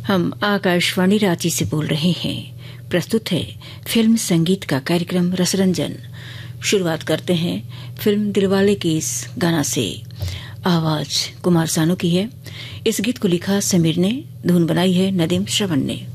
हम आकाशवाणी रांची से बोल रहे हैं। प्रस्तुत है फिल्म संगीत का कार्यक्रम रसरंजन। शुरुआत करते हैं फिल्म दिलवाले की इस गाना से। आवाज कुमार सानू की है। इस गीत को लिखा समीर ने, धुन बनाई है नदीम श्रवण ने।